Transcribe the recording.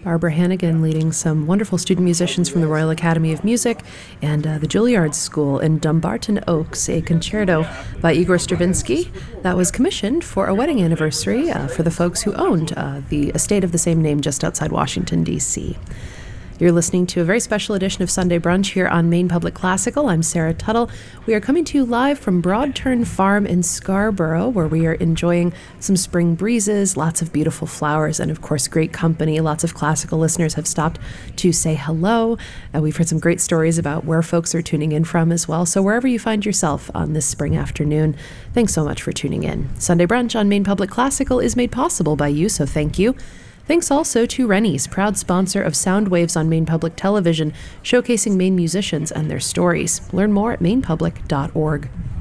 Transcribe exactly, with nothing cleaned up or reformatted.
Barbara Hannigan leading some wonderful student musicians from the Royal Academy of Music and uh, the Juilliard School in Dumbarton Oaks, a concerto by Igor Stravinsky that was commissioned for a wedding anniversary uh, for the folks who owned uh, the estate of the same name just outside Washington, D C You're listening to a very special edition of Sunday Brunch here on Maine Public Classical. I'm Sarah Tuttle. We are coming to you live from Broadturn Farm in Scarborough, where we are enjoying some spring breezes, lots of beautiful flowers, and of course, great company. Lots of classical listeners have stopped to say hello. And we've heard some great stories about where folks are tuning in from as well. So wherever you find yourself on this spring afternoon, thanks so much for tuning in. Sunday Brunch on Maine Public Classical is made possible by you, so thank you. Thanks also to Rennie's, proud sponsor of Sound Waves on Maine Public Television, showcasing Maine musicians and their stories. Learn more at maine public dot org.